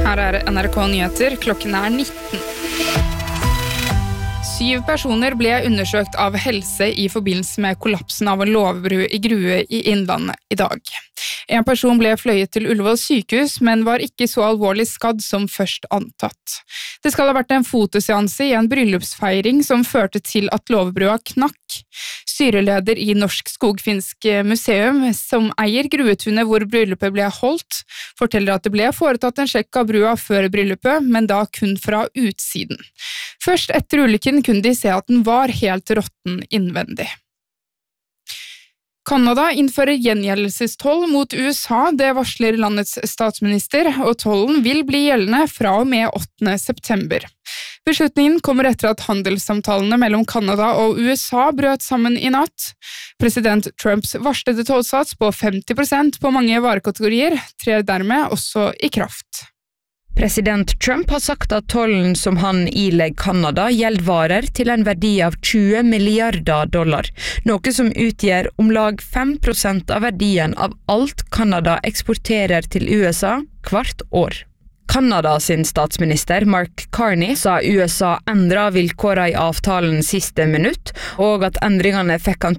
Her NRK Nyheter, klokken 19. 7 personer ble undersøkt av helse i forbindelse med kollapsen av en låvebru i Grue i Innlandet i dag. En person ble fløyet til Ullevål sykehus, men var ikke så alvorlig skadd som først antatt. Det skal ha vært en fotoseanse i en bryllupsfeiring som førte til at låvebrua knakk. Styreleder i Norsk Skogfinsk museum, som eier Gruetunet hvor bryllupet ble holdt, forteller at det ble foretatt en sjekk av brua før bryllupet, men da kun fra utsiden. Først etter ulykken kunne de se at den var helt råtten innvendig. Kanada innfører gjengjeldelsestoll mot USA, det varsler landets statsminister, og tollen vil bli gjeldende fra og med 8. september. Beslutningen kommer etter at handelssamtalene mellom Kanada og USA brøt sammen i natt. President Trumps varslede tollsats på 50% på mange varekategorier trer dermed også i kraft. President Trump har sagt at tollen som han ilegger Kanada gjelder varer til en verdi av $20 milliarder, noe som utgjør om lag 5% av verdien av alt Kanada eksporterer til USA hvert år. Kanada sin statsminister Mark Carney sa USA endret vilkårene i avtalen siste minutt, og at endringene fikk han